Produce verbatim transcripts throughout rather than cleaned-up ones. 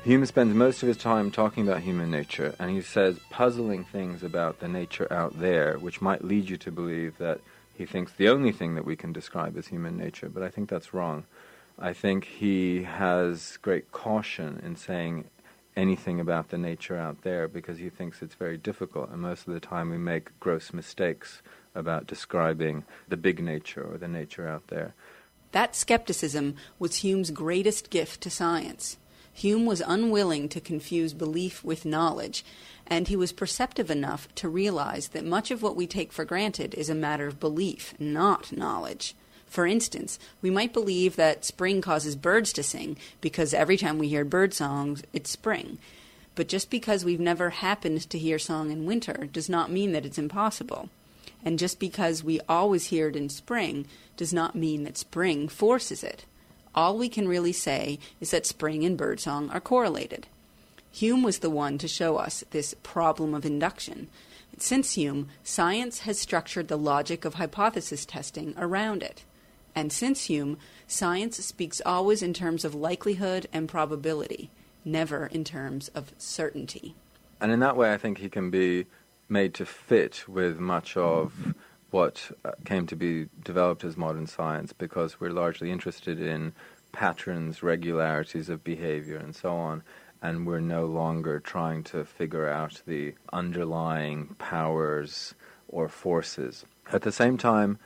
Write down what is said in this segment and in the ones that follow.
Hume spends most of his time talking about human nature, and he says puzzling things about the nature out there, which might lead you to believe that he thinks the only thing that we can describe is human nature, but I think that's wrong. I think he has great caution in saying anything about the nature out there because he thinks it's very difficult, and most of the time we make gross mistakes about describing the big nature or the nature out there. That skepticism was Hume's greatest gift to science. Hume was unwilling to confuse belief with knowledge, and he was perceptive enough to realize that much of what we take for granted is a matter of belief, not knowledge. For instance, we might believe that spring causes birds to sing because every time we hear bird songs, it's spring. But just because we've never happened to hear song in winter does not mean that it's impossible. And just because we always hear it in spring does not mean that spring forces it. All we can really say is that spring and birdsong are correlated. Hume was the one to show us this problem of induction. Since Hume, science has structured the logic of hypothesis testing around it. And since Hume, science speaks always in terms of likelihood and probability, never in terms of certainty. And in that way, I think he can be made to fit with much of what uh, came to be developed as modern science, because we're largely interested in patterns, regularities of behavior, and so on, and we're no longer trying to figure out the underlying powers or forces. At the same time,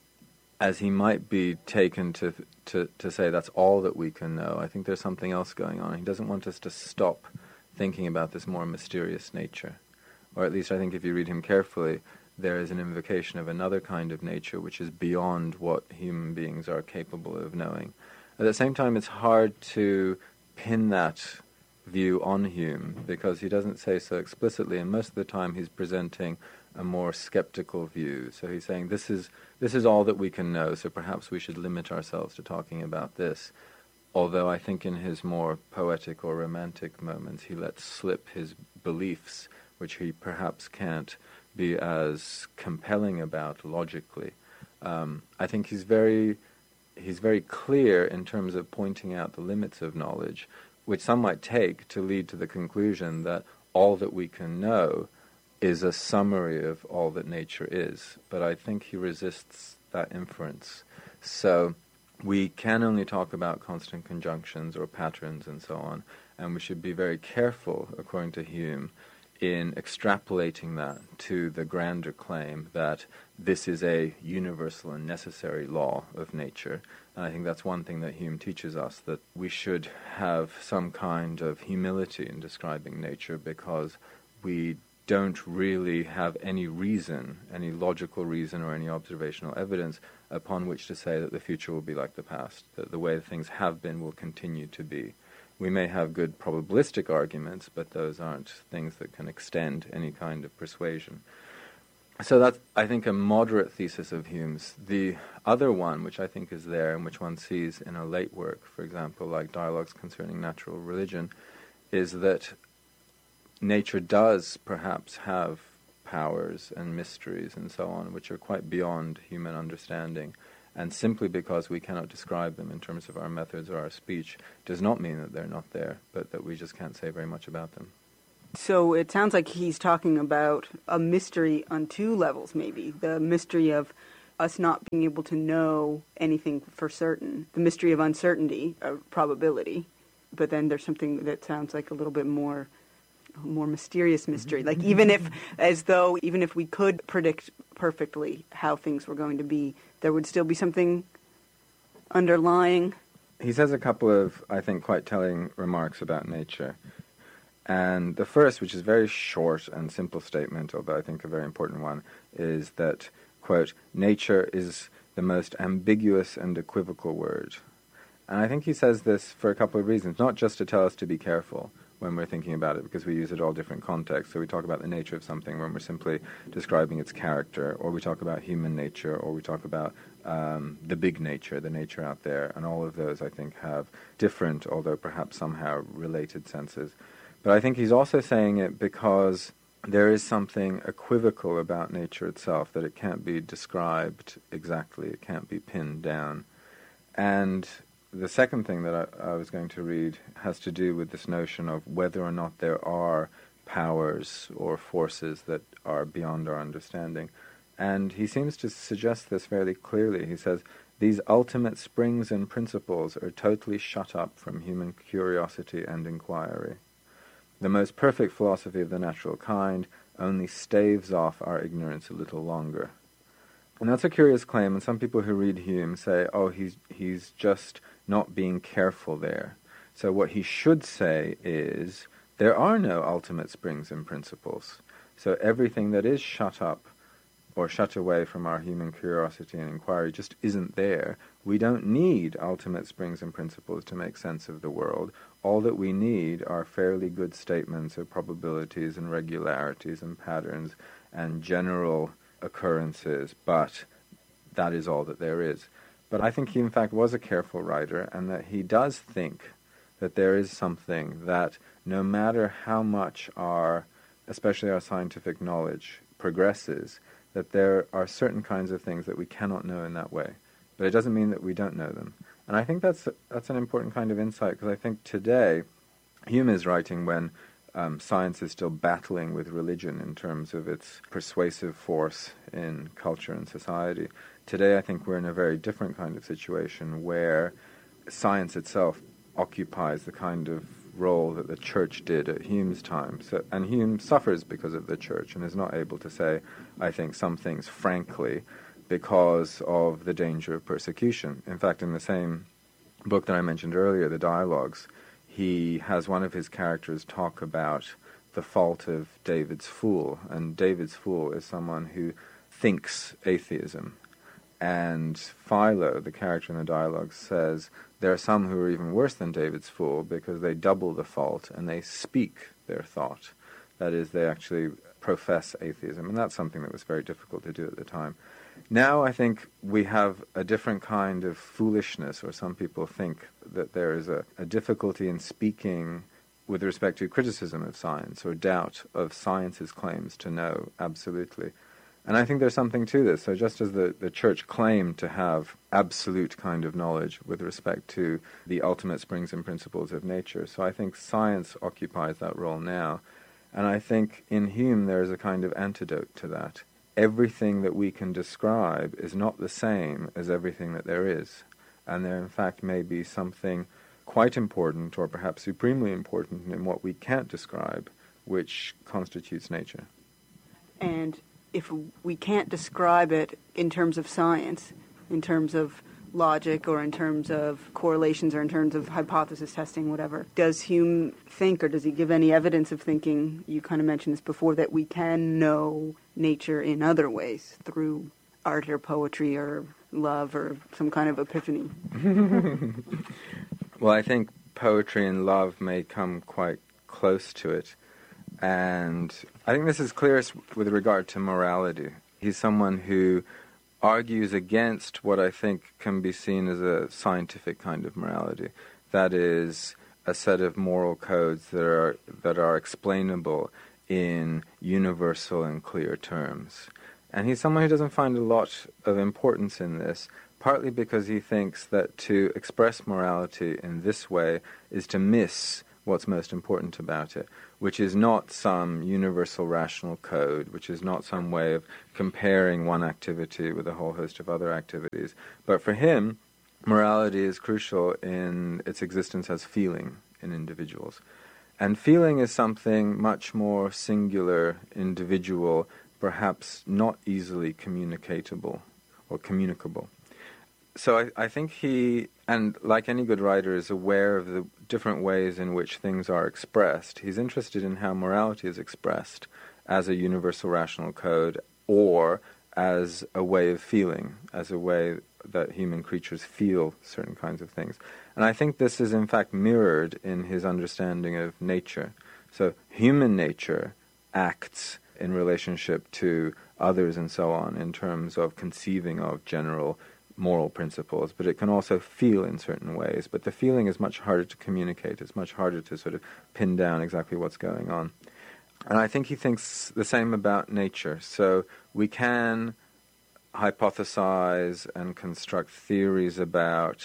as he might be taken to, to, to say that's all that we can know, I think there's something else going on. He doesn't want us to stop thinking about this more mysterious nature. Or at least I think if you read him carefully, there is an invocation of another kind of nature which is beyond what human beings are capable of knowing. At the same time, it's hard to pin that view on Hume because he doesn't say so explicitly, and most of the time he's presenting a more skeptical view. So he's saying this is this is all that we can know, so perhaps we should limit ourselves to talking about this. Although I think in his more poetic or romantic moments he lets slip his beliefs, which he perhaps can't be as compelling about logically. Um, I think he's very he's very clear in terms of pointing out the limits of knowledge, which some might take to lead to the conclusion that all that we can know is a summary of all that nature is. But I think he resists that inference. So we can only talk about constant conjunctions or patterns and so on, and we should be very careful, according to Hume, in extrapolating that to the grander claim that this is a universal and necessary law of nature. And I think that's one thing that Hume teaches us, that we should have some kind of humility in describing nature because we don't really have any reason, any logical reason or any observational evidence upon which to say that the future will be like the past, that the way things have been will continue to be. We may have good probabilistic arguments, but those aren't things that can extend any kind of persuasion. So that's, I think, a moderate thesis of Hume's. The other one, which I think is there, and which one sees in a late work, for example, like Dialogues Concerning Natural Religion, is that nature does perhaps have powers and mysteries and so on, which are quite beyond human understanding. And simply because we cannot describe them in terms of our methods or our speech does not mean that they're not there, but that we just can't say very much about them. So it sounds like he's talking about a mystery on two levels, maybe. The mystery of us not being able to know anything for certain, the mystery of uncertainty, of probability, but then there's something that sounds like a little bit more more mysterious mystery. Like even if, as though, even if we could predict perfectly how things were going to be, there would still be something underlying. He says a couple of, I think, quite telling remarks about nature. And the first, which is a very short and simple statement, although I think a very important one, is that, quote, nature is the most ambiguous and equivocal word. And I think he says this for a couple of reasons, not just to tell us to be careful when we're thinking about it, because we use it all different contexts. So we talk about the nature of something when we're simply describing its character, or we talk about human nature, or we talk about um, the big nature, the nature out there, and all of those, I think, have different, although perhaps somehow related senses. But I think he's also saying it because there is something equivocal about nature itself, that it can't be described exactly, it can't be pinned down. And the second thing that I, I was going to read has to do with this notion of whether or not there are powers or forces that are beyond our understanding. And he seems to suggest this fairly clearly. He says, these ultimate springs and principles are totally shut up from human curiosity and inquiry. The most perfect philosophy of the natural kind only staves off our ignorance a little longer. And that's a curious claim, and some people who read Hume say, oh, he's he's just not being careful there. So what he should say is, there are no ultimate springs and principles. So everything that is shut up or shut away from our human curiosity and inquiry just isn't there. We don't need ultimate springs and principles to make sense of the world. All that we need are fairly good statements of probabilities and regularities and patterns and general occurrences, but that is all that there is. But I think he in fact was a careful writer, and that he does think that there is something that no matter how much our, especially our scientific knowledge, progresses, that there are certain kinds of things that we cannot know in that way. But it doesn't mean that we don't know them. And I think that's that's an important kind of insight, because I think today, Hume is writing when Um, science is still battling with religion in terms of its persuasive force in culture and society. Today, I think we're in a very different kind of situation where science itself occupies the kind of role that the church did at Hume's time. So, and Hume suffers because of the church and is not able to say, I think, some things frankly because of the danger of persecution. In fact, in the same book that I mentioned earlier, The Dialogues, he has one of his characters talk about the fault of David's fool. And David's fool is someone who thinks atheism. And Philo, the character in the dialogue, says there are some who are even worse than David's fool because they double the fault and they speak their thought. That is, they actually profess atheism. And that's something that was very difficult to do at the time. Now I think we have a different kind of foolishness, or some people think that there is a, a difficulty in speaking with respect to criticism of science or doubt of science's claims to know absolutely. And I think there's something to this. So just as the, the church claimed to have absolute kind of knowledge with respect to the ultimate springs and principles of nature, so I think science occupies that role now. And I think in Hume there is a kind of antidote to that. Everything that we can describe is not the same as everything that there is. And there, in fact, may be something quite important, or perhaps supremely important, in what we can't describe, which constitutes nature. And if we can't describe it in terms of science, in terms of logic, or in terms of correlations, or in terms of hypothesis testing, whatever, does Hume think, or does he give any evidence of thinking, you kind of mentioned this before, that we can know nature in other ways, through art or poetry or love or some kind of epiphany? Well, I think poetry and love may come quite close to it. And I think this is clearest with regard to morality. He's someone who argues against what I think can be seen as a scientific kind of morality. That is, a set of moral codes that are that are explainable in universal and clear terms. And he's someone who doesn't find a lot of importance in this, partly because he thinks that to express morality in this way is to miss what's most important about it, which is not some universal rational code, which is not some way of comparing one activity with a whole host of other activities. But for him, morality is crucial in its existence as feeling in individuals. And feeling is something much more singular, individual, perhaps not easily communicatable or communicable. So I, I think he, and like any good writer, is aware of the different ways in which things are expressed. He's interested in how morality is expressed as a universal rational code, or as a way of feeling, as a way that human creatures feel certain kinds of things. And I think this is in fact mirrored in his understanding of nature. So human nature acts in relationship to others and so on in terms of conceiving of general moral principles, but it can also feel in certain ways. But the feeling is much harder to communicate. It's much harder to sort of pin down exactly what's going on. And I think he thinks the same about nature. So we can hypothesize and construct theories about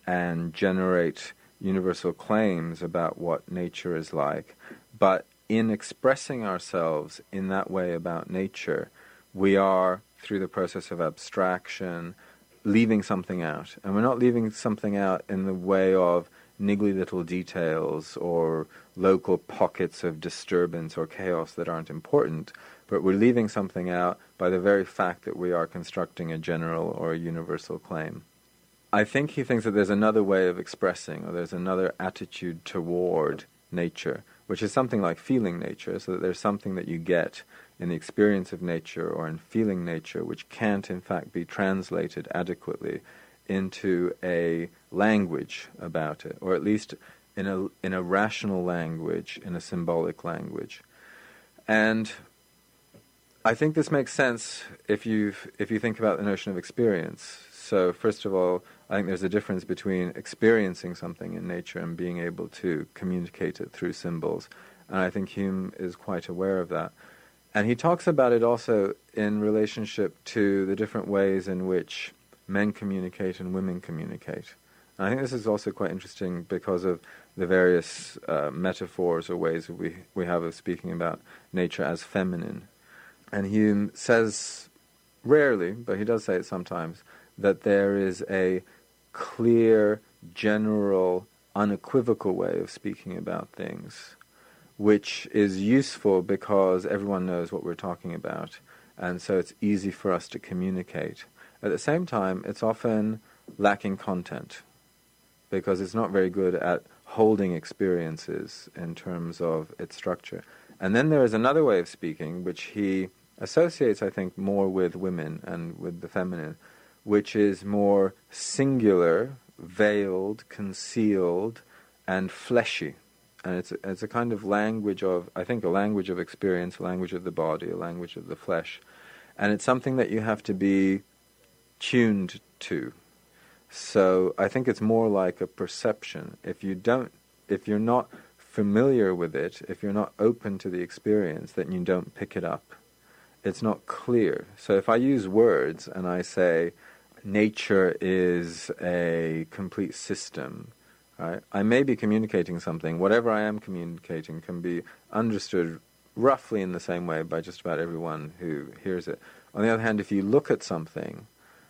and generate universal claims about what nature is like. But in expressing ourselves in that way about nature, we are, through the process of abstraction, leaving something out. And we're not leaving something out in the way of niggly little details or local pockets of disturbance or chaos that aren't important, but we're leaving something out by the very fact that we are constructing a general or a universal claim. I think he thinks that there's another way of expressing, or there's another attitude toward nature, which is something like feeling nature, so that there's something that you get in the experience of nature or in feeling nature which can't in fact be translated adequately into a language about it, or at least in a in a rational language, in a symbolic language. And I think this makes sense if you if you think about the notion of experience. So first of all, I think there's a difference between experiencing something in nature and being able to communicate it through symbols. And I think Hume is quite aware of that. And he talks about it also in relationship to the different ways in which men communicate and women communicate. And I think this is also quite interesting because of the various uh, metaphors or ways we, we have of speaking about nature as feminine. And Hume says, rarely, but he does say it sometimes, that there is a clear, general, unequivocal way of speaking about things, which is useful because everyone knows what we're talking about, and so it's easy for us to communicate. At the same time, it's often lacking content, because it's not very good at holding experiences in terms of its structure. And then there is another way of speaking, which he associates, I think, more with women and with the feminine, which is more singular, veiled, concealed, and fleshy. And it's a, it's a kind of language of, I think, a language of experience, a language of the body, a language of the flesh. And it's something that you have to be tuned to. So I think it's more like a perception. If you don't, if you're not familiar with it, if you're not open to the experience, then you don't pick it up. It's not clear. So if I use words and I say, nature is a complete system, right? I may be communicating something. Whatever I am communicating can be understood roughly in the same way by just about everyone who hears it. On the other hand, if you look at something,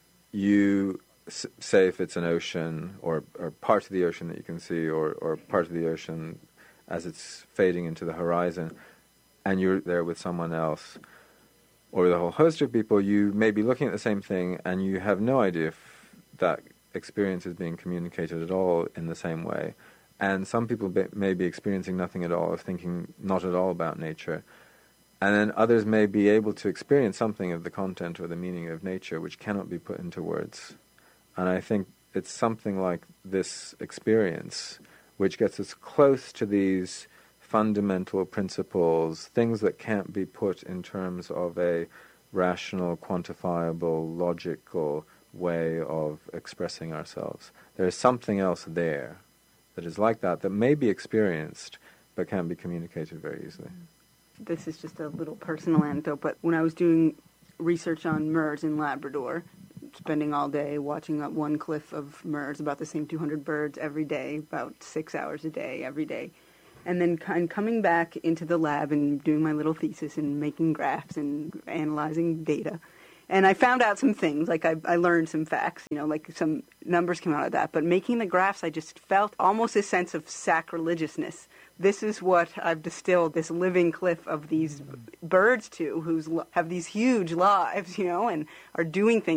you s- say if it's an ocean or, or part of the ocean that you can see, or, or part of the ocean as it's fading into the horizon, and you're there with someone else, or with a whole host of people, you may be looking at the same thing and you have no idea if that experience is being communicated at all in the same way. And some people be, may be experiencing nothing at all, or thinking not at all about nature. And then others may be able to experience something of the content or the meaning of nature which cannot be put into words. And I think it's something like this experience which gets us close to these fundamental principles, things that can't be put in terms of a rational, quantifiable, logical way of expressing ourselves. There is something else there that is like that, that may be experienced, but can't be communicated very easily. This is just a little personal anecdote, but when I was doing research on Murres in Labrador, spending all day watching up one cliff of Murres, about the same two hundred birds every day, about six hours a day, every day, and then kind coming back into the lab and doing my little thesis and making graphs and analyzing data. And I found out some things, like I, I learned some facts, you know, like some numbers came out of that. But making the graphs, I just felt almost a sense of sacrilegiousness. This is what I've distilled this living cliff of these birds to, who have these huge lives, you know, and are doing things.